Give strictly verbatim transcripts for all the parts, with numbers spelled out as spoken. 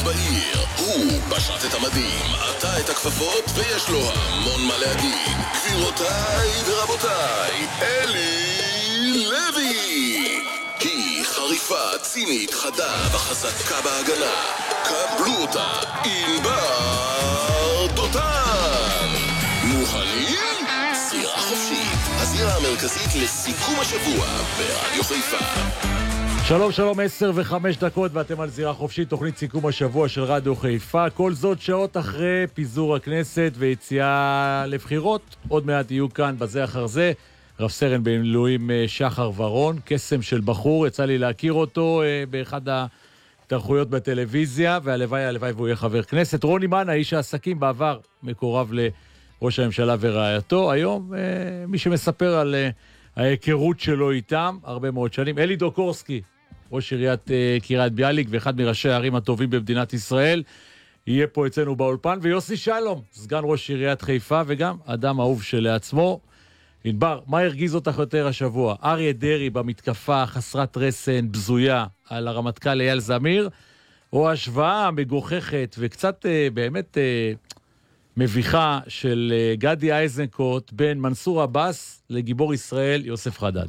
הבולט בעיר. הוא פשט את המדים, עטה את הכפפות, ויש לו המון מה להגיד. גבירותיי ורבותיי, אלי לוי. היא חריפה, צינית, חדה וחזקה בהגנה. קבלו אותה, ענבר דותן. מוכנים? זירה חופשית, הזירה המרכזית לסיכום השבוע ברדיו חיפה. שלום שלום, עשר וחמש דקות ואתם על זירה חופשית, תוכנית סיכום השבוע של רדיו חיפה. כל זאת שעות אחרי פיזור הכנסת ויציאה לבחירות. עוד מעט יהיו כאן בזה אחר זה רב סרן במילואים שחר ורון, קסם של בחור, יצא לי להכיר אותו באחד התרחויות בטלוויזיה, והלוואי הלוואי והוא יהיה חבר כנסת. רוני מנה, איש העסקים בעבר, מקורב לראש הממשלה ורעייתו, היום מי שמספר על ההיכרות שלו איתם, הרבה מאוד שנים. אלי דוקורסקי, ראש עיריית קריית ביאליק ואחד מראשי הערים הטובים במדינת ישראל, יהיה פה אצלנו באולפן, ויוסי שלום, סגן ראש עיריית חיפה וגם אדם אהוב שלעצמו. ענבר, מה הרגיז אותך יותר השבוע? אריה דרעי במתקפה חסרת רסן, בזויה, על הרמטכ"ל אייל זמיר, או השוואה מגוחכת וקצת אה, באמת אה, מביכה של אה, גדי איזנקוט בין מנסור עבאס לגיבור ישראל יוסף חדד?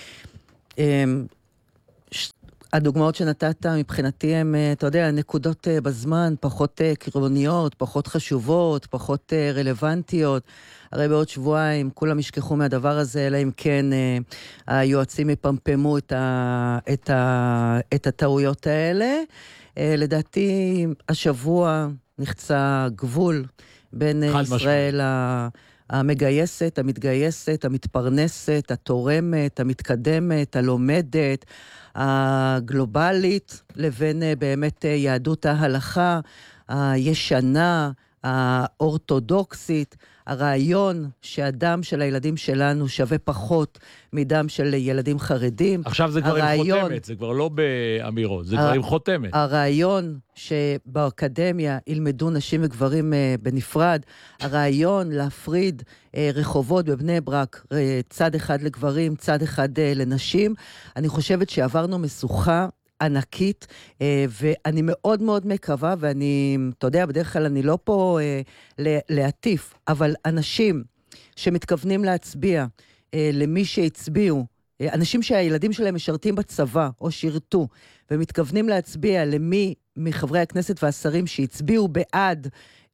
הדוגמאות שנתת מבחינתי הם, אתה יודע, נקודות בזמן, פחות קרבוניות, פחות חשובות, פחות רלוונטיות. הרי בעוד שבועיים כולם ישכחו מהדבר הזה, אלא אם כן היועצים יפמפמו את, ה, את, ה, את הטעויות האלה. לדעתי השבוע נחצה גבול בין ישראל ה... המגייסת, המתגייסת, המתפרנסת, התורמת, המתקדמת, הלומדת, הגלובלית, לבין באמת יהדות ההלכה, הישנה, האורתודוקסית, הרעיון שהדם של הילדים שלנו שווה פחות מדם של ילדים חרדים. עכשיו זה כבר הרעיון, עם חותמת, זה כבר לא באמירות, זה הר... כבר עם חותמת. הרעיון שבאקדמיה ילמדו נשים וגברים בנפרד, הרעיון להפריד רחובות בבני ברק, צד אחד לגברים, צד אחד לנשים, אני חושבת שעברנו משוכה ענקית, ואני מאוד מאוד מקווה, ואני, אתה יודע, בדרך כלל אני לא פה להטיף, אבל אנשים שמתכוונים להצביע למי שהצביעו, אנשים שהילדים שלהם משרתים בצבא או שירתו, ומתכוונים להצביע למי מחברי הכנסת והשרים שהצביעו בעד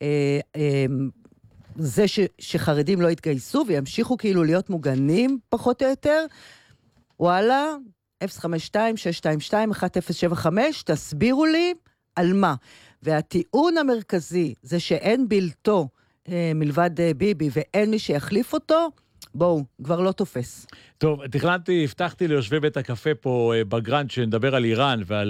זה ש, שחרדים לא יתגייסו וימשיכו כאילו להיות מוגנים פחות או יותר, וואלה, אפס חמש שתיים שש שתיים שתיים אחת אפס שבע חמש, תסבירו לי על מה. והטיעון המרכזי זה שאין בלתו אה, מלבד אה, ביבי ואין מי שיחליף אותו, בואו, כבר לא תופס. טוב, תכננתי, הבטחתי ליושבי בית הקפה פה אה, בגרנד שנדבר על איראן ועל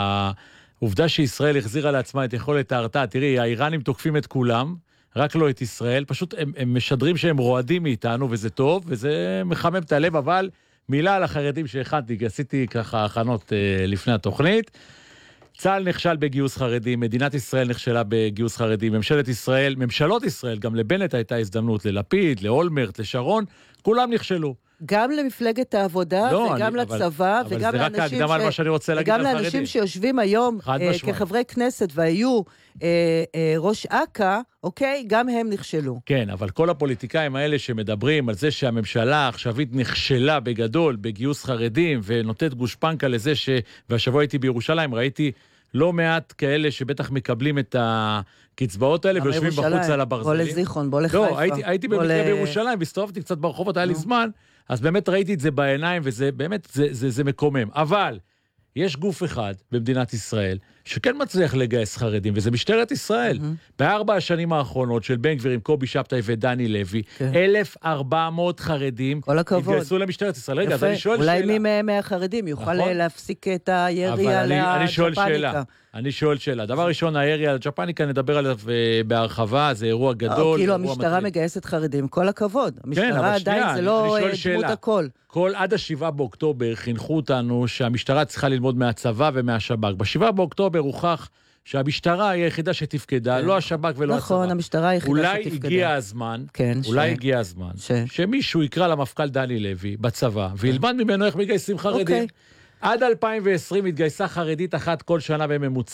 העובדה שישראל החזירה לעצמה את יכולת ההרתעה. תראי, האיראנים תוקפים את כולם, רק לא את ישראל, פשוט הם, הם משדרים שהם רועדים מאיתנו וזה טוב, וזה מחמם את הלב, אבל מילה על החרדים שהכנתי, כי עשיתי ככה הכנות אה, לפני התוכנית. צה"ל נכשל בגיוס חרדים, מדינת ישראל נכשלה בגיוס חרדים, ממשלת ישראל, ממשלות ישראל, גם לבנט הייתה הזדמנות, ללפיד, לאולמרט, לשרון, כולם נכשלו. גם למפלגת העבודה, לא, וגם אני, לצבא, אבל, וגם אבל לאנשים, ש... וגם לאנשים שיושבים היום אה, כחברי כנסת והיו אה, אה, ראש אקה, אוקיי, גם הם נכשלו. כן, אבל כל הפוליטיקאים האלה שמדברים על זה שהממשלה העכשווית נכשלה בגדול בגיוס חרדים, ונותנת גושפנקה לזה ש... והשבוע הייתי בירושלים, ראיתי לא מעט כאלה שבטח מקבלים את הקצבאות האלה ויושבים בחוץ על הברזלים. בוא לזיכרון, בוא לחיפה. לא, הייתי, הייתי במקרה ל... בירושלים, והסתובבתי קצת ברחובות, היה לי זמן, אז באמת ראיתי את זה בעיניים, וזה באמת, זה, זה, זה מקומם. אבל יש גוף אחד במדינת ישראל, שכן מצליח לגייס חרדים, וזה משטרת ישראל. Mm-hmm. בארבע השנים האחרונות של בן גביר עם קובי שבתאי ודני לוי, כן. אלף וארבע מאות חרדים התגייסו למשטרת ישראל. רגע, אז אני שואל אולי שאלה. אולי מי מהחרדים יוכל נכון? להפסיק את הירי על הג'פניקה. שאלה. אני שואל שאלה. דבר ראשון, הירי על הג'פניקה, נדבר עליו בהרחבה, זה אירוע גדול. כאילו המשטרה מגייסת חרדים, כל הכבוד. המשטרה עדיין זה לא דמות הכל. כל עד השבעה באוקטובר חינכו אותנו שהמשטרה צריכה ללמוד מהצבא ומהשב"כ. בשבעה באוקטובר הוכח שהמשטרה היא היחידה שתפקדה, לא השב"כ ולא הצבא. נכון, המשטרה היא היחידה שתפקדה. אולי הגיע הזמן, אולי הגיע הזמן, שמישהו יקרא למפכ"ל דני לוי בצבא, וילמד ממנו איך מגייסים חרדים. עד אלפיים ועשרים התגייסה חרדית אחת כל שנה בממוצע.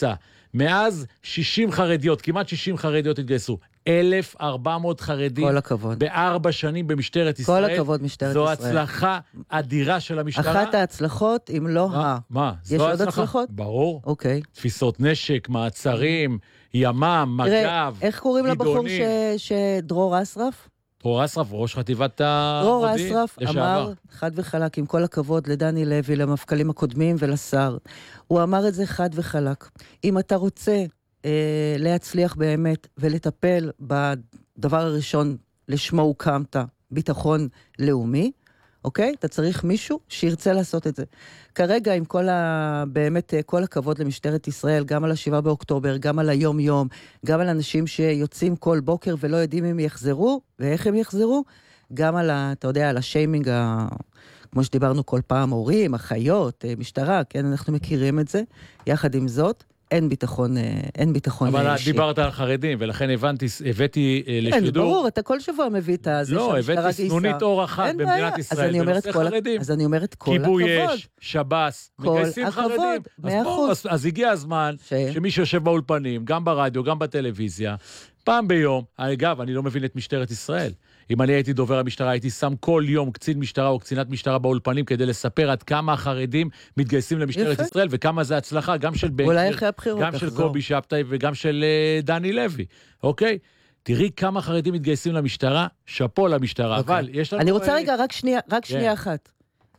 מאז שישים חרדיות, כמעט שישים חרדיות התגייסו. אלף וארבע מאות חרדים. כל הכבוד. בארבע שנים במשטרת ישראל. כל הכבוד משטרת זו ישראל. זו הצלחה אדירה של המשטרה. אחת ההצלחות, אם לא ה... מה? יש עוד הצלחות? ברור. אוקיי. תפיסות נשק, מעצרים, ימ"מ, מג"ב, תראה, איך קוראים לבחור שדרור אסרף? דרור אסרף, ראש חטיבת דרור המודיעין אסרף אמר, חד וחלק, עם כל הכבוד לדני לוי, למפכ"לים הקודמים ולשר, הוא אמר את זה חד וחלק. אם אתה רוצה אה, להצליח באמת ולטפל בדבר הראשון לשמו הוקמת, ביטחון לאומי, אוקיי? אתה צריך מישהו שירצה לעשות את זה. כרגע, עם כל ה... באמת, כל הכבוד למשטרת ישראל, גם על השבעה באוקטובר, גם על היום-יום, גם על אנשים שיוצאים כל בוקר ולא יודעים אם יחזרו, ואיך הם יחזרו, גם על ה... אתה יודע, על השיימינג, ה... כמו שדיברנו כל פעם, הורים, אחיות, משטרה, כן, אנחנו מכירים את זה. יחד עם זאת, אין ביטחון, אין ביטחון אישי. אבל דיברת על חרדים, ולכן הבנתי, הבאתי לשידור. אין, ברור, אתה כל שבוע מביא את זה לא, הבאתי סנונית אור אחת במדינת ישראל, בנושא חרדים. אז אני אומרת כל הכבוד. כיבוי אש, שב"ס, מגייסים חרדים. אז הגיע הזמן שמי שיושב באולפנים, גם ברדיו, גם בטלוויזיה, פעם ביום, אגב, אני לא מבין את משטרת ישראל. אם אני הייתי דובר המשטרה, הייתי שם כל יום קצין משטרה או קצינת משטרה באולפנים, כדי לספר עד כמה החרדים מתגייסים למשטרת ישראל, וכמה זה הצלחה, גם של בן גביר, גם של קובי שבתאי, וגם של דני לוי. אוקיי? תראי כמה חרדים מתגייסים למשטרה, שפו למשטרה, אבל יש לנו... אני רוצה רגע, רק שנייה, רק שנייה אחת.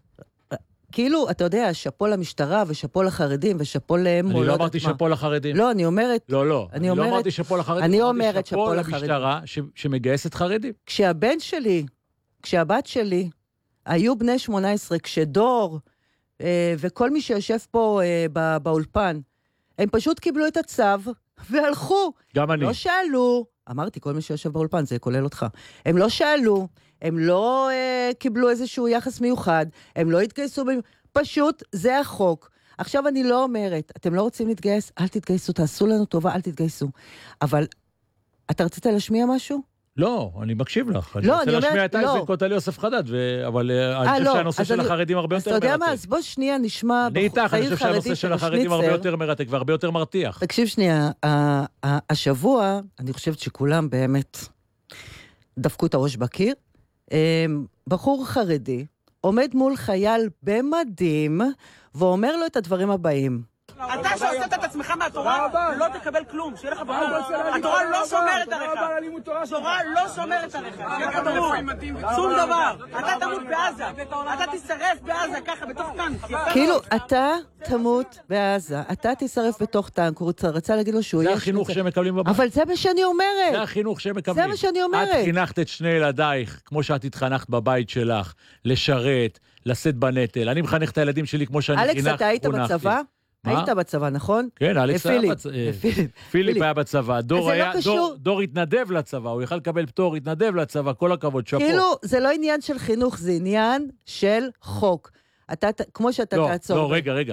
כאילו, אתה יודע, שפו למשטרה ושפו לחרדים ושפו להם... אני לא אמרתי שפו לחרדים. לא, אני אומרת... לא, לא. אני לא אמרתי שפו לחרדים. אני אומרת שפו לחרדים. למשטרה שמגייסת חרדים. כשהבן שלי, כשהבת שלי, היו בני שמונה עשרה, כשדור וכל מי שיושב פה באולפן, הם פשוט קיבלו את הצו והלכו. גם אני. לא שאלו, אמרתי, כל מי שיושב באולפן, זה כולל אותך. הם לא שאלו, הם לא אה, קיבלו איזשהו יחס מיוחד, הם לא התגייסו, פשוט זה החוק. עכשיו אני לא אומרת, אתם לא רוצים להתגייס, אל תתגייסו, תעשו לנו טובה, אל תתגייסו. אבל, אתה רצית להשמיע משהו? לא, אני מקשיב לך. לא, אני רוצה אני אומרת, להשמיע את לא. אייזן קוטלי יוסף חדד, ו... אבל 아, אני חושב לא, שהנושא של אני... החרדים הרבה יותר מרתק. אז אתה יודע מה, אז בוא שנייה נשמע... אני איתך, אני חושב שהנושא של החרדים הרבה יותר מרתק והרבה יותר מרתיח. תקשיב שנייה, השבוע, אני חושבת שכולם באמת דפקו את הראש בקיר, בחור חרדי עומד מול חייל במדים, ואומר לו את הדברים הבאים. אתה שעושה את עצמך מהתורה, לא תקבל כלום, שיהיה לך ברור. התורה לא שומרת עליך. התורה לא שומרת עליך. שיהיה לך ברור. שום דבר. אתה תמות בעזה. אתה תשרף בעזה ככה, בתוך טנק. כאילו, אתה תמות בעזה. אתה תשרף בתוך טנק. הוא רצה להגיד לו שהוא... זה החינוך שהם מקבלים בבית. אבל זה מה שאני אומרת. זה החינוך שהם מקבלים. זה מה שאני אומרת. את חינכת את שני ילדייך, כמו שאת התחנכת בבית שלך, לשרת, לשאת בנטל. אני מחנך את הילדים שלי כמו שאני חינך, אלכס, אתה היית בצבא? היית בצבא, נכון? כן, אלכס היה בצבא. פיליפ היה בצבא. דור התנדב לצבא, הוא יכל לקבל פטור, התנדב לצבא, כל הכבוד, שפו. כאילו, זה לא עניין של חינוך, זה עניין של חוק. כמו שאתה תעצור. לא, רגע, רגע.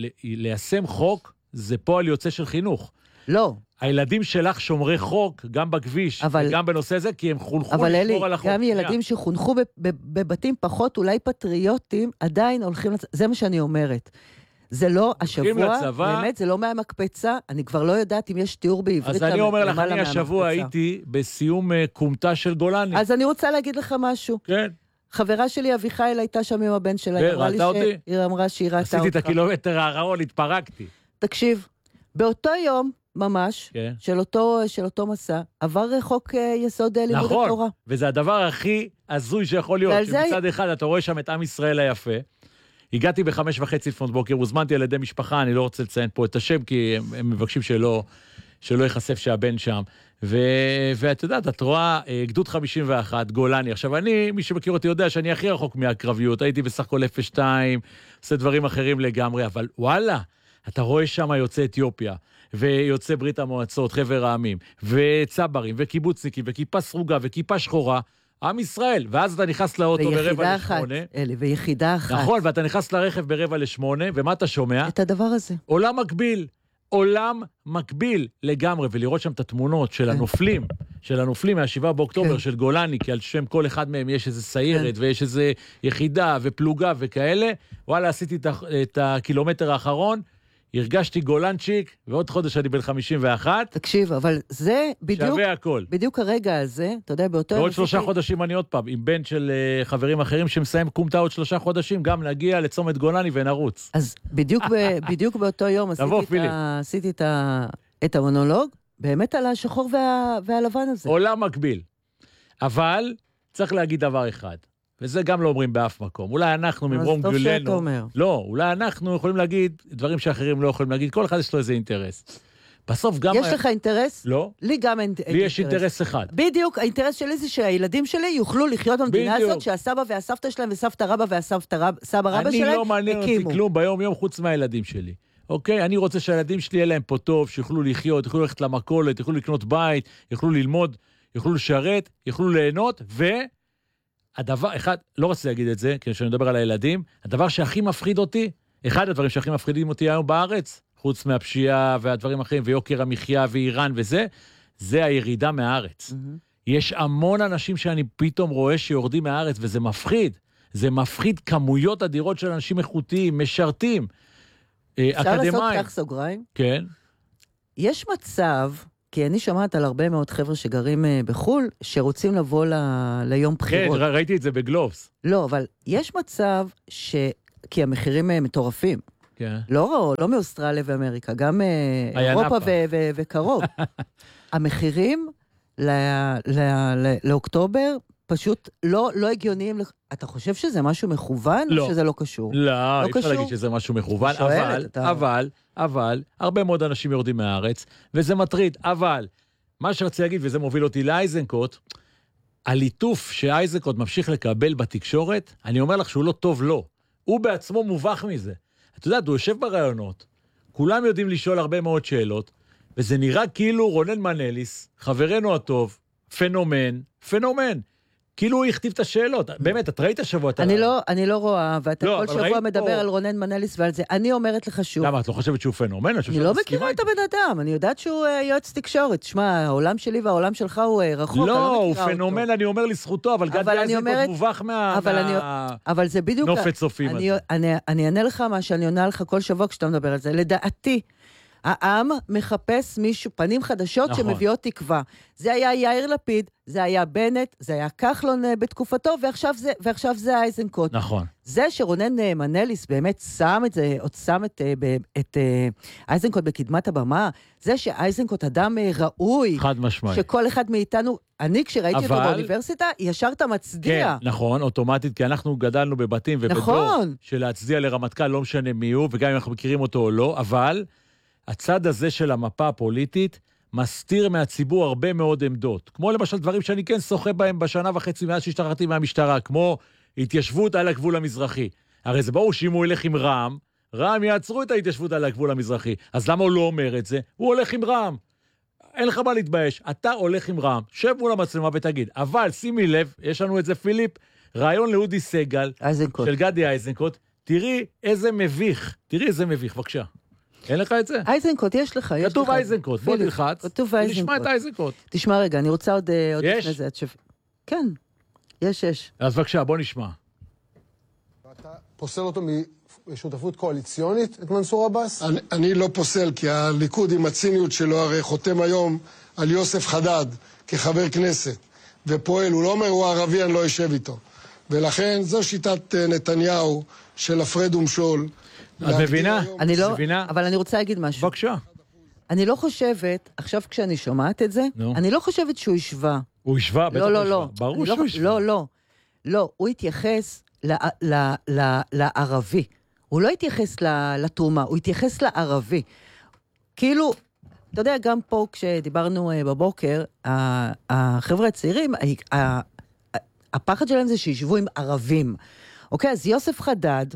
ליישם חוק, זה פועל יוצא של חינוך. לא. הילדים שלך שומרי חוק, גם בכביש, וגם בנושא הזה, כי הם חונכו לשמור על החוק. אבל אלי, גם ילדים שחונכו בבתים פחות, אולי פטריוטים, עדיין הולכים לצבא. זה מה שאני אומרת. זה לא, השבוע, באמת, זה לא מהמקפצה, אני כבר לא יודעת אם יש תיאור בעברית. אז אני אומר לך, אני השבוע הייתי בסיום קומתה של גולני. אז אני רוצה להגיד לך משהו. כן. חברה שלי, אביחיל, הייתה שם עם הבן שלה. וראתה אותי? היא אמרה שהיא ראתה אותך. עשיתי את הקילומטר האחרון, התפרקתי. תקשיב, באותו יום, ממש, של אותו מסע, עבר חוק יסוד לימוד התורה. נכון, וזה הדבר הכי הזוי שיכול להיות, שמצד אחד אתה רואה שם את עם ישראל היפה, הגעתי בחמש וחצי לפנות בוקר, הוזמנתי על ידי משפחה, אני לא רוצה לציין פה את השם, כי הם, הם מבקשים שלא, שלא יחשף שהבן שם. ו, ואת יודעת, את רואה גדוד חמישים ואחת, גולני. עכשיו אני, מי שמכיר אותי יודע שאני הכי רחוק מהקרביות, הייתי בסך הכל אפס שתיים, עושה דברים אחרים לגמרי, אבל וואלה, אתה רואה שם יוצא אתיופיה, ויוצא ברית המועצות, חבר העמים, וצברים, וקיבוצניקים, וכיפה סרוגה, וכיפה שחורה, עם ישראל, ואז אתה נכנס לאוטו ברבע לשמונה. אלי, ויחידה אחת. נכון, ואתה נכנס לרכב ברבע לשמונה, ומה אתה שומע? את הדבר הזה. עולם מקביל, עולם מקביל לגמרי, ולראות שם את התמונות של הנופלים, של הנופלים מהשבעה באוקטובר, של גולני, כי על שם כל אחד מהם יש איזה סיירת, ויש איזה יחידה ופלוגה וכאלה, וואלה, עשיתי את הקילומטר האחרון, הרגשתי גולנצ'יק, ועוד חודש אני בן חמישים ואחת. תקשיב, אבל זה בדיוק... שווה הכל. בדיוק הרגע הזה, אתה יודע, באותו... ועוד שלושה חודשים אני עוד פעם, עם בן של uh, חברים אחרים שמסיים קומטה עוד שלושה חודשים, גם נגיע לצומת גולני ונרוץ. אז בדיוק, ב, בדיוק באותו יום תבוא, עשיתי, את, ה, עשיתי את, ה, את המונולוג, באמת על השחור וה, והלבן הזה. עולם מקביל. אבל צריך להגיד דבר אחד, וזה גם לא אומרים באף מקום. אולי אנחנו ממרום גדולנו... אז טוב שאתה אומר. לא, אולי אנחנו יכולים להגיד דברים שאחרים לא יכולים להגיד. כל אחד יש לו איזה אינטרס. בסוף גם... יש לך אינטרס? לא. לי גם אין אינטרס. לי יש אינטרס אחד. בדיוק, האינטרס שלי זה שהילדים שלי יוכלו לחיות במדינה הזאת, שהסבא והסבתא שלהם וסבתא רבא והסבא רבא שלהם אני לא מעניין אותי כלום ביום יום חוץ מהילדים שלי. אוקיי? אני רוצה שהילדים שלי יהיה להם פה טוב, שיוכלו לחיות, יוכלו ללכת למכולת, יוכלו לקנות בית, יוכלו ללמוד, יוכלו לשרת, יוכלו ליהנות, והדבר, אחד, לא רציתי להגיד את זה, כי כשאני מדבר על הילדים, הדבר שהכי מפחיד אותי, אחד הדברים שהכי מפחידים אותי היום בארץ, חוץ מהפשיעה והדברים אחרים, ויוקר המחיה ואיראן וזה, זה הירידה מהארץ. Mm-hmm. יש המון אנשים שאני פתאום רואה שיורדים מהארץ, וזה מפחיד. זה מפחיד כמויות אדירות של אנשים איכותיים, משרתים, אפשר לעשות כך סוגריים? כן. יש מצב, כי אני שומעת על הרבה מאוד חבר'ה שגרים בחול, שרוצים לבוא ל... ליום בחירות. כן, ראיתי את זה בגלובס. לא, אבל יש מצב ש... כי המחירים מטורפים. כן. לא, לא מאוסטרליה ואמריקה, גם אירופה ו... ו... וקרוב. המחירים ל... ל... ל... לאוקטובר פשוט לא, לא הגיוניים. אתה חושב שזה משהו מכוון, לא. או שזה לא קשור? לא, לא אי אפשר להגיד שזה משהו מכוון, אבל, אתה... אבל, אבל, הרבה מאוד אנשים יורדים מהארץ, וזה מטריד, אבל, מה שרציתי להגיד, וזה מוביל אותי לאייזנקוט, הליטוף שאייזנקוט ממשיך לקבל בתקשורת, אני אומר לך שהוא לא טוב לו. הוא בעצמו מובך מזה. אתה יודע, הוא יושב ברעיונות, כולם יודעים לשאול הרבה מאוד שאלות, וזה נראה כאילו רונן מנליס, חברנו הטוב, פנומן, פנומן. כאילו הוא הכתיב את השאלות. באמת, את ראית השבוע? אני לא, אני לא רואה, ואתה כל שבוע מדבר על רונן מנליס ועל זה. אני אומרת לך שוב. למה, את לא חושבת שהוא פנומן? אני לא מכירה את הבן אדם. אני יודעת שהוא יועץ תקשורת. שמע, העולם שלי והעולם שלך הוא רחוק. לא, הוא פנומן, אני אומר לזכותו, אבל גדי איזנקוט מובך מהנופת צופים הזה. אני אענה לך מה שאני עונה לך כל שבוע כשאתה מדבר על זה. לדעתי, העם מחפש מישהו, פנים חדשות נכון. שמביאות תקווה. זה היה יאיר לפיד, זה היה בנט, זה היה כחלון בתקופתו, ועכשיו זה, ועכשיו זה איזנקוט. נכון. זה שרונן מנליס באמת שם את זה, עוד שם את, את, את איזנקוט בקדמת הבמה, זה שאיזנקוט אדם ראוי. חד משמעי. שכל אחד מאיתנו, אני כשראיתי אבל... אותו באוניברסיטה, ישר אתה מצדיע. כן, נכון, אוטומטית, כי אנחנו גדלנו בבתים ובדור, נכון. שלהצדיע לרמטכ"ל, לא משנה מי הוא, וגם אם אנחנו מכירים אותו או לא, אבל הצד הזה של המפה הפוליטית מסתיר מהציבור הרבה מאוד עמדות. כמו למשל דברים שאני כן שוחה בהם בשנה וחצי מאז שהשתחררתי מהמשטרה, כמו התיישבות על הגבול המזרחי. הרי זה ברור שאם הוא ילך עם רע"מ, רע"מ יעצרו את ההתיישבות על הגבול המזרחי. אז למה הוא לא אומר את זה? הוא הולך עם רע"מ. אין לך מה להתבייש. אתה הולך עם רע"מ, שב מול המצלמה ותגיד. אבל שימי לב, יש לנו את זה פיליפ, רעיון לאודי סגל, איזנקוט. של גדי איזנקוט. תראי איזה מביך. תראי איזה מביך, בבקשה. אין לך את זה? איזנקוט, יש לך. כתוב איזנקוט, בוא תלחץ, ונשמע את איזנקוט. תשמע רגע, אני רוצה עוד יש? לפני זה. כן, יש, יש. אז בבקשה, בוא נשמע. אתה פוסל אותו משותפות קואליציונית, את מנסור עבאס? אני, אני לא פוסל, כי הליכוד עם הציניות שלו הרי חותם היום על יוסף חדד כחבר כנסת, ופועל, הוא לא אומר, הוא ערבי, אני לא אשב איתו. ולכן זו שיטת נתניהו של הפרד ומשול. את מבינה? אני לא, אבל אני רוצה להגיד משהו. בבקשה. אני לא חושבת, עכשיו כשאני שומעת את זה, אני לא חושבת שהוא ישווה. הוא ישווה? בטח הוא ישווה. ברור שהוא ישווה. לא, לא. לא, הוא התייחס לערבי. הוא לא התייחס לתרומה, הוא התייחס לערבי. כאילו, אתה יודע, גם פה כשדיברנו בבוקר, החבר'ה הצעירים, הפחד שלהם זה שישבו עם ערבים. אוקיי, אז יוסף חדד,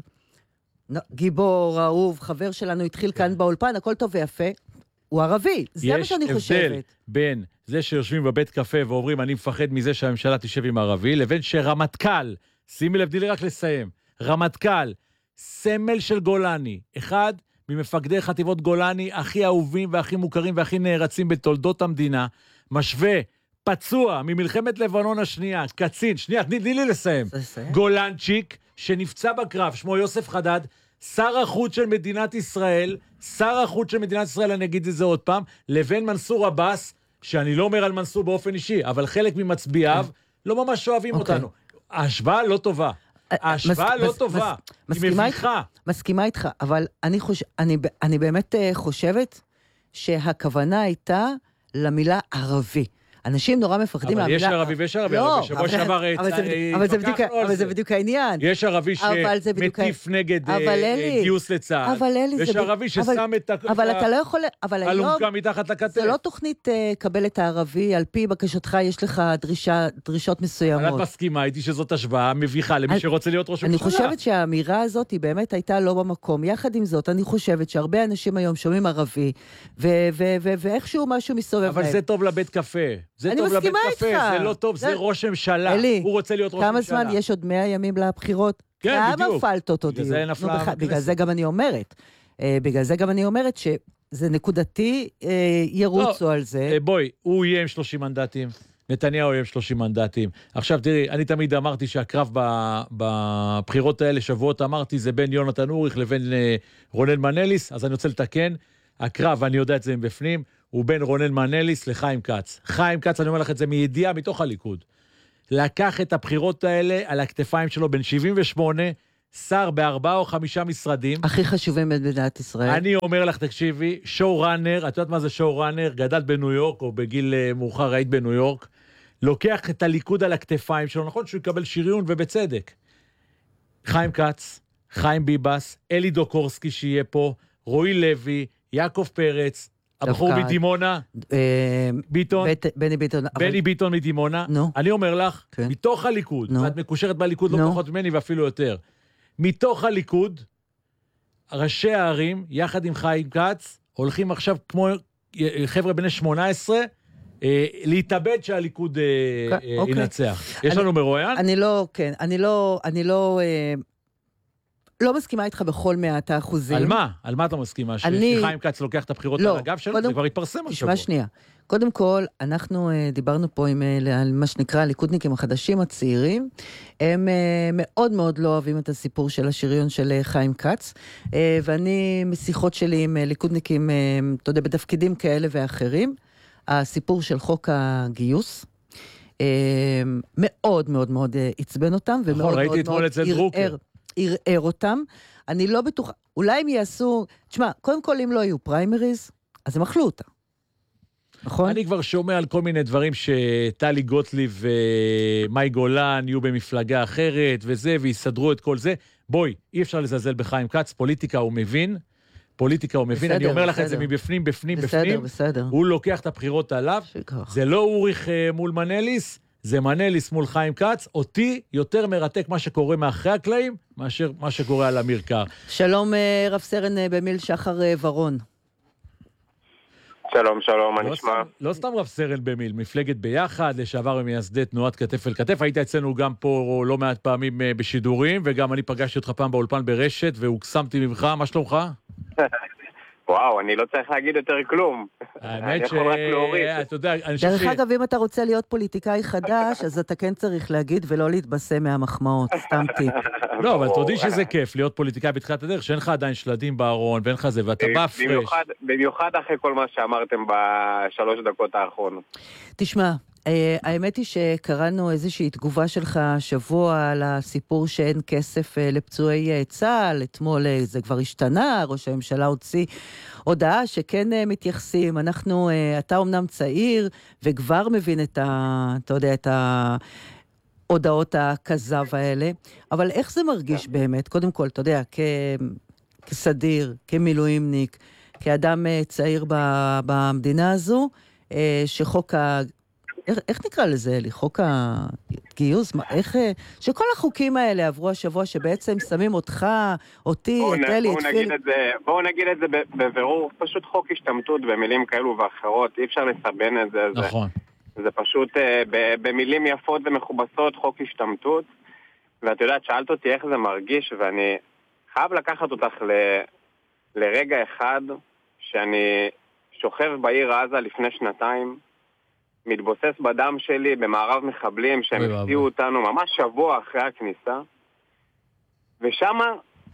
גיבור, אהוב, חבר שלנו התחיל כאן באולפן, הכל טוב ויפה, הוא ערבי, זה מה שאני חושבת. יש הבדל בין זה שיושבים בבית קפה ואומרים, אני מפחד מזה שהממשלה תשב עם ערבי, לבין שרמטכ"ל, שימי לב, דילי רק לסיים, רמטכ"ל, סמל של גולני, אחד ממפקדי חטיבות גולני הכי אהובים והכי מוכרים והכי נערצים בתולדות המדינה, משווה, פצוע ממלחמת לבנון השנייה, קצין, שנייה, תני לי לסיים, גולנצ'יק, שנפצע בקרב, שמו יוסף חדד, שר החוץ של מדינת ישראל, שר החוץ של מדינת ישראל, אני אגיד את זה עוד פעם, לבין מנסור עבאס, שאני לא אומר על מנסור באופן אישי, אבל חלק ממצביעיו לא ממש אוהבים אותנו. ההשוואה לא טובה. ההשוואה לא טובה. היא מביכה. מסכימה איתך, אבל אני באמת חושבת שהכוונה הייתה למילה ערבי. אנשים נורא מפחדים מהמילה... אבל יש ערבי ויש ערבי, לא, בשבוע שעבר אבל זה בדיוק העניין. יש ערבי שמטיף נגד גיוס לצה"ל. יש ערבי ששם את אלונקה מתחת לכתף. זה לא תוכנית קבל את הערבי, על פי בקשתך יש לך דרישות מסוימות. אבל את מסכימה איתי שזאת השוואה מביכה למי שרוצה להיות ראש ממשלה. אני חושבת שהאמירה הזאת היא באמת הייתה לא במקום. יחד עם זאת, אני חושבת שהרבה אנשים היום שומעים ערבי, ואיכשהו משהו מסובב להם. אבל זה טוב לבית קפה. זה טוב לבית קפה, זה לא טוב, זה ראש ממשלה. הוא רוצה להיות ראש ממשלה. כמה זמן יש עוד מאה ימים לבחירות? כן, בדיוק. כמה פלטות עוד יהיו? בגלל זה גם אני אומרת. בגלל זה גם אני אומרת שזה נקודתי, ירוצו על זה. בואי, הוא יהיה עם שלושים מנדטים, נתניהו יהיה עם שלושים מנדטים. עכשיו תראי, אני תמיד אמרתי שהקרב בבחירות האלה, שבועות אמרתי, זה בין יונתן אוריך לבין רונן מנליס, אז אני רוצה לתקן. הקרב, ואני יודע את זה מבפנים, הוא בין רונן מנליס לחיים כץ. חיים כץ, אני אומר לך את זה מידיעה מתוך הליכוד. לקח את הבחירות האלה על הכתפיים שלו בין שבעים ושמונה, שר בארבעה או חמישה משרדים. הכי חשובים במדינת ישראל. אני אומר לך, תקשיבי, שואו ראנר, את יודעת מה זה שואו ראנר? גדלת בניו יורק, או בגיל מאוחר היית בניו יורק, לוקח את הליכוד על הכתפיים שלו, נכון שהוא יקבל שריון ובצדק. חיים כץ, חיים ביבס, אלי דוקורסקי שיהיה פה, רועי לוי, יעקב פרץ, הבחור מדימונה, ביטון, בני ביטון, בני ביטון מדימונה, אני אומר לך, מתוך הליכוד, ואת מקושרת בליכוד לא פחות ממני ואפילו יותר, מתוך הליכוד, ראשי הערים, יחד עם חיים כץ, הולכים עכשיו כמו חבר'ה בני שמונה עשרה, להתאבד שהליכוד ינצח. יש לנו מרואיין? אני לא, כן, אני לא, אני לא... לא מסכימה איתך בכל מאת האחוזים. על מה? על מה אתה מסכימה? שחיים כץ לוקח את הבחירות על הגב שלו? זה כבר התפרסם השבוע. תשמע שנייה. קודם כל, אנחנו דיברנו פה על מה שנקרא הליכודניקים החדשים הצעירים. הם מאוד מאוד לא אוהבים את הסיפור של השריון של חיים כץ. ואני משיחות שלי עם ליכודניקים, אתה יודע, בתפקידים כאלה ואחרים, הסיפור של חוק הגיוס, מאוד מאוד מאוד עצבן אותם, ומאוד מאוד מאוד ערער. ערער אותם, אני לא בטוחה, אולי הם יעשו, תשמע, קודם כל אם לא יהיו פריימריז, אז הם אכלו אותה. נכון? אני כבר שומע על כל מיני דברים שטלי גוטליב ומאי גולן יהיו במפלגה אחרת וזה, ויסדרו את כל זה. בואי, אי אפשר לזלזל בחיים כץ, פוליטיקה הוא מבין, פוליטיקה הוא מבין, בסדר, אני אומר בסדר. לך את זה מבפנים, בפנים, בסדר, בפנים, בסדר. הוא לוקח את הבחירות עליו, שכח. זה לא אוריך מול מנליס, זה מנליס מול חיים כץ, אותי יותר מרתק מה שקורה מאחרי הקלעים, מאשר מה שקורה על המרקע. שלום רב סרן במיל שחר ורון. שלום, שלום, מה נשמע? לא סתם רב סרן במיל, מפלגת ביחד, לשעבר ומייסדי תנועת כתף אל כתף, היית אצלנו גם פה לא מעט פעמים בשידורים, וגם אני פגשתי אותך פעם באולפן ברשת, והוקסמתי ממך, מה שלומך? וואו, אני לא צריך להגיד יותר כלום. האמת ש... אתה יודע, דרך אגב, אם אתה רוצה להיות פוליטיקאי חדש, אז אתה כן צריך להגיד ולא להתבשם מהמחמאות, סתם טיפ. לא, אבל תודי שזה כיף להיות פוליטיקאי בתחילת הדרך, שאין לך עדיין שלדים בארון, ואין לך זה, ואתה בא פרש. במיוחד אחרי כל מה שאמרתם בשלוש דקות האחרונות. תשמע, האמת היא שקראנו איזושהי תגובה שלך שבוע על הסיפור שאין כסף לפצועי צה"ל, אתמול זה כבר השתנה, ראש הממשלה הוציא הודעה שכן מתייחסים, אנחנו, אתה אומנם צעיר וכבר מבין את ה, אתה יודע, את ההודעות הכזב האלה, אבל איך זה מרגיש באמת? קודם כל, אתה יודע, כ, כסדיר, כמילואימניק, כאדם צעיר במדינה הזו, שחוק ה... איך, איך נקרא לזה, אלי? חוק הגיוס? מה, איך... שכל החוקים האלה עברו השבוע שבעצם שמים אותך, אותי, את אלי, את פיל... בואו נגיד את זה בבירור, פשוט חוק השתמטות במילים כאלו ואחרות, אי אפשר לסבן את זה. נכון. זה, זה פשוט במילים יפות ומכובסות, חוק השתמטות, ואת יודעת, שאלת אותי איך זה מרגיש, ואני חייב לקחת אותך ל, לרגע אחד, שאני שוכב בעיר עזה לפני שנתיים, מתבוסס בדם שלי במערב מחבלים שהם הפתיעו אותנו ממש שבוע אחרי הכניסה, ושמה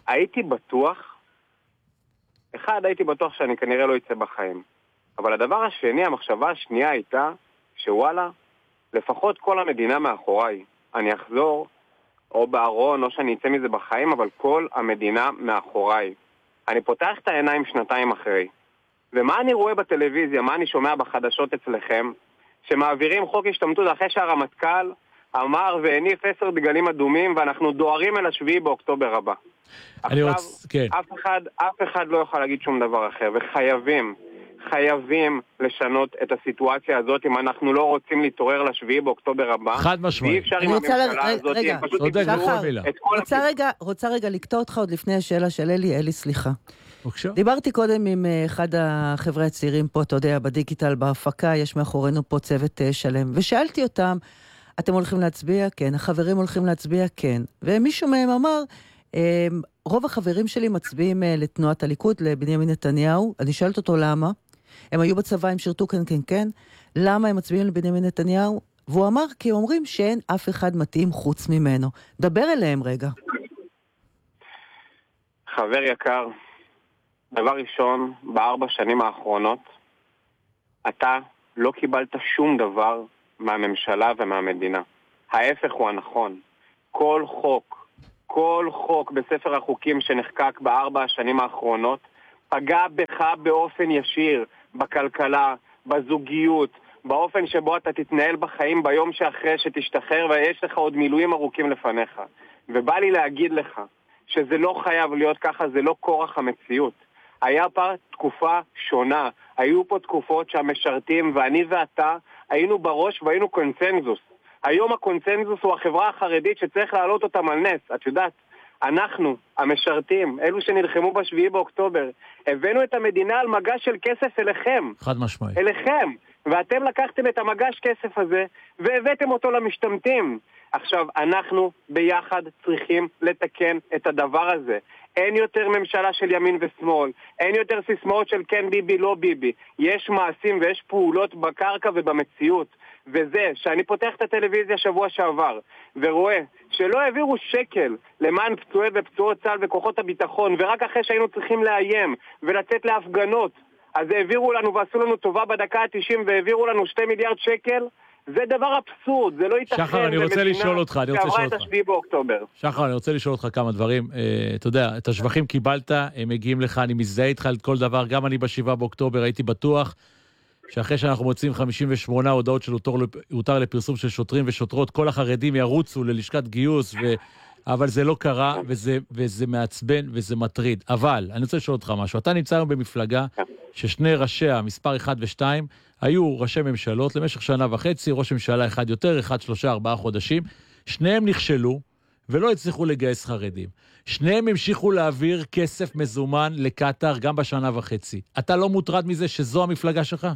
הייתי בטוח, אחד, הייתי בטוח שאני כנראה לא אצא בחיים. אבל הדבר השני, המחשבה השנייה הייתה, שוואלה, לפחות כל המדינה מאחוריי. אני אחזור, או בארון, או שאני אצא מזה בחיים, אבל כל המדינה מאחוריי. אני פותח את העיניים שנתיים אחרי. ומה אני רואה בטלוויזיה, מה אני שומע בחדשות אצלכם, שמעבירים חוק השתמטות אחרי שהרמטכ"ל אמר והניף עשר דגלים אדומים, ואנחנו דוהרים אל השביעי באוקטובר הבא. עכשיו, רוצ... כן. אף אחד, אף אחד לא יכול להגיד שום דבר אחר, וחייבים, חייבים לשנות את הסיטואציה הזאת, אם אנחנו לא רוצים להתעורר לשביעי באוקטובר הבא. חד משמעית. ואי אפשר עם הממשלה ל... הזאת, רגע, הם פשוט צודק, יגזרו את כל... רוצה רגע, רוצה רגע לקטוע אותך עוד לפני השאלה של אלי, אלי, סליחה. בבקשה. דיברתי קודם עם אחד החבר'ה הצעירים פה, אתה יודע, בדיגיטל, בהפקה, יש מאחורינו פה צוות שלם, ושאלתי אותם, אתם הולכים להצביע? כן. החברים הולכים להצביע? כן. ומישהו מהם אמר, רוב החברים שלי מצביעים לתנועת הליכוד, לבנימין נתניהו. אני שואלת אותו למה. הם היו בצבא, הם שירתו כן, כן, כן. למה הם מצביעים לבנימין נתניהו? והוא אמר, כי אומרים שאין אף אחד מתאים חוץ ממנו. דבר אליהם רגע. חבר יקר, דבר ראשון, בארבע שנים האחרונות, אתה לא קיבלת שום דבר מהממשלה ומהמדינה. ההפך הוא הנכון. כל חוק, כל חוק בספר החוקים שנחקק בארבע השנים האחרונות, פגע בך באופן ישיר, בכלכלה, בזוגיות, באופן שבו אתה תתנהל בחיים ביום שאחרי שתשתחרר ויש לך עוד מילואים ארוכים לפניך. ובא לי להגיד לך שזה לא חייב להיות ככה, זה לא כורח המציאות. היה פה תקופה שונה, היו פה תקופות שהמשרתים ואני ואתה היינו בראש והיינו קונצנזוס. היום הקונצנזוס הוא החברה החרדית שצריך להעלות אותם על נס. את יודעת, אנחנו, המשרתים, אלו שנלחמו בשביעי באוקטובר, הבאנו את המדינה על מגש של כסף אליכם. חד משמעית. אליכם. ואתם לקחתם את המגש כסף הזה והבאתם אותו למשתמטים. עכשיו, אנחנו ביחד צריכים לתקן את הדבר הזה. אין יותר ממשלה של ימין ושמאל, אין יותר סיסמאות של כן ביבי, לא ביבי. יש מעשים ויש פעולות בקרקע ובמציאות. וזה שאני פותח את הטלוויזיה שבוע שעבר ורואה שלא העבירו שקל למען פצועי ופצועות צה"ל וכוחות הביטחון, ורק אחרי שהיינו צריכים לאיים ולצאת להפגנות, אז העבירו לנו ועשו לנו טובה בדקה ה-תשעים והעבירו לנו שתי מיליארד שקל. זה דבר אבסורד, זה לא ייתכן. שחר, אני רוצה לשאול אותך, אני רוצה לשאול אותך. שעברה את השביעי באוקטובר. שחר, אני רוצה לשאול אותך כמה דברים. אה, אתה יודע, את השבחים קיבלת, הם מגיעים לך, אני מזדהה איתך על כל דבר, גם אני בשבעה באוקטובר הייתי בטוח שאחרי שאנחנו מוצאים חמישים ושמונה הודעות של הותר לפרסום של שוטרים ושוטרות, כל החרדים ירוצו ללשכת גיוס, ו... אבל זה לא קרה, וזה, וזה מעצבן, וזה מטריד. אבל, אני רוצה לשאול אותך משהו. אתה נמצא היום במפלגה ששני ראשיה, מספר אחד ושתיים, היו ראשי ממשלות למשך שנה וחצי, ראש ממשלה אחד יותר, אחד שלושה, ארבעה חודשים. שניהם נכשלו, ולא הצליחו לגייס חרדים. שניהם המשיכו להעביר כסף מזומן לקטר גם בשנה וחצי. אתה לא מוטרד מזה שזו המפלגה שלך?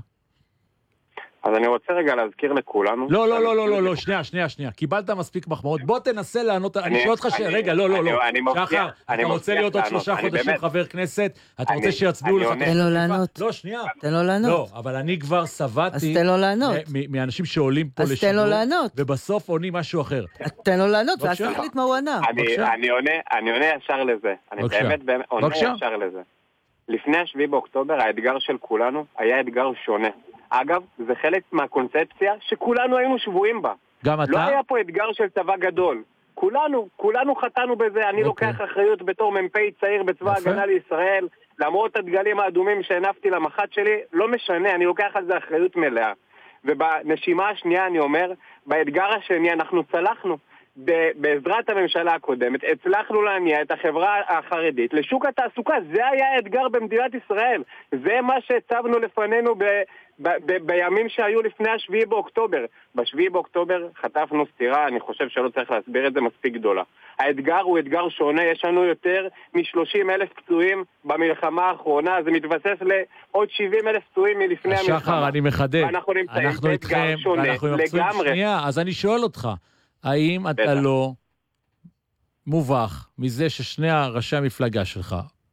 אז אני רוצה רגע להזכיר לכולנו... לא, לא, לא, לא, לא, לא, שנייה, שנייה, שנייה. קיבלת מספיק מחמאות. בוא תנסה לענות, אני שואל אותך ש... רגע, לא, לא, לא. שחר, אתה רוצה להיות עוד שלושה חודשים חבר כנסת? אתה רוצה שיצביעו לך... תן לו לענות. לא, שנייה. תן לו לענות. לא, אבל אני כבר סבתי... אז תן לו לענות. מאנשים שעולים פה לשידור. אז תן לו לענות. ובסוף עונים משהו אחר. תן לו לענות, ואז תחליט מה הוא ענה. אני עונה ישר לזה. אני באמת עונה ישר לזה. לפני השביעי באוקטובר, האתגר של כולנו היה אתגר שונה. אגב, זה חלק מהקונספציה שכולנו היינו שבועים בה. גם אתה? לא היה פה אתגר של צבא גדול. כולנו, כולנו חטאנו בזה. אני לוקח אחריות בתור מ"פ צעיר בצבא הגנה לישראל, למרות הדגלים האדומים שהנפתי למח"ט שלי, לא משנה, אני לוקח על זה אחריות מלאה. ובנשימה השנייה אני אומר, באתגר השני אנחנו צלחנו. בעזרת הממשלה הקודמת, הצלחנו להניע את החברה החרדית לשוק התעסוקה. זה היה האתגר במדינת ישראל. זה מה שהצבנו לפנינו ב... ב- ב- בימים שהיו לפני השביעי באוקטובר. בשביעי באוקטובר חטפנו סתירה, אני חושב שלא צריך להסביר את זה, מספיק גדולה. האתגר הוא אתגר שונה, יש לנו יותר מ-שלושים אלף פצועים במלחמה האחרונה, זה מתבסס לעוד שבעים אלף פצועים מלפני השחר, המלחמה. שחר, אני מחדד. ואנחנו נמצאים אנחנו איתכם, ואנחנו לגמרי. שנייה, אז אני שואל אותך, האם אתה לא מובך מזה ששני ראשי המפלגה שלך,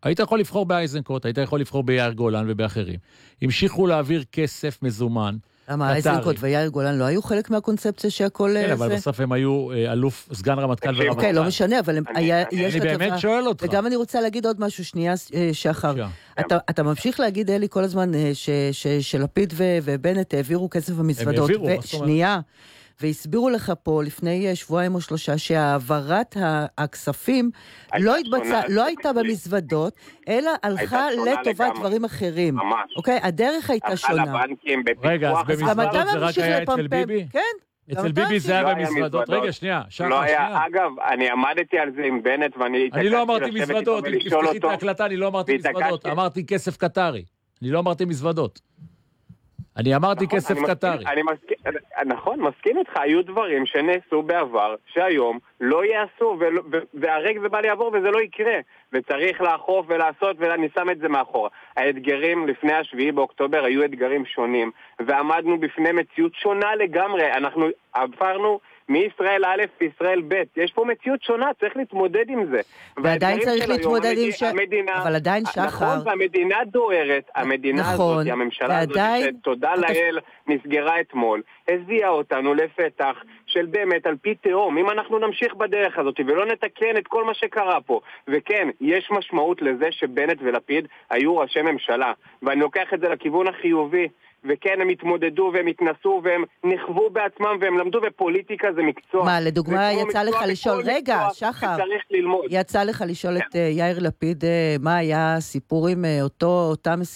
היית יכול לבחור באייזנקוט, היית יכול לבחור ביאיר גולן ובאחרים. המשיכו להעביר כסף מזומן. למה אייזנקוט ויאיר גולן לא היו חלק מהקונספציה שהכל... כן, אבל בסוף הם היו אלוף, סגן רמטכ"ל ורמטכ"ל. אוקיי, לא משנה, אבל אני באמת שואל אותך. וגם אני רוצה להגיד עוד משהו, שנייה, שחר. אתה ממשיך להגיד, אלי, כל הזמן שלפיד ובנט העבירו כסף במזוודות. הם העבירו, שנייה. והסבירו לך פה לפני שבועיים או שלושה שהעברת הכספים לא התבצעה, לא הייתה במזוודות, אלא הלכה לטובת דברים אחרים. ממש. אוקיי? הדרך הייתה שונה. רגע, אז במזוודות זה רק היה אצל ביבי? כן. אצל ביבי זה היה במזוודות. רגע, שנייה, שחר, שנייה. אגב, אני עמדתי על זה עם בנט ואני... אני לא אמרתי מזוודות, אם תפתחי את ההקלטה, אני לא אמרתי מזוודות, אמרתי כסף קטרי. אני לא אמרתי מזוודות. אני אמרתי כסף קטרי. נכון, מסכים איתך, היו דברים שנעשו בעבר, שהיום לא יעשו, והרג זה בא לעבור וזה לא יקרה, וצריך לאכוף ולעשות, ואני שם את זה מאחורה. האתגרים לפני השביעי באוקטובר היו אתגרים שונים, ועמדנו בפני מציאות שונה לגמרי, אנחנו עברנו מישראל א' לישראל ב', יש פה מציאות שונה, צריך להתמודד עם זה. ועדיין צריך להתמודד עם ש... אבל עדיין שחר... נכון, והמדינה דוהרת, המדינה הזאת, הממשלה הזאת, תודה לאל, נסגרה אתמול, הזיעה אותנו לפתח של באמת על פי תהום. אם אנחנו נמשיך בדרך הזאת ולא נתקן את כל מה שקרה פה, וכן, יש משמעות לזה שבנט ולפיד היו ראשי ממשלה, ואני לוקח את זה לכיוון החיובי, וכן, הם התמודדו והם התנסו והם נחוו בעצמם והם למדו, ופוליטיקה זה מקצוע. מה, לדוגמה יצא לך לשאול, רגע, שחר, יצא לך לשאול את יאיר לפיד מה היה הסיפור עם אותה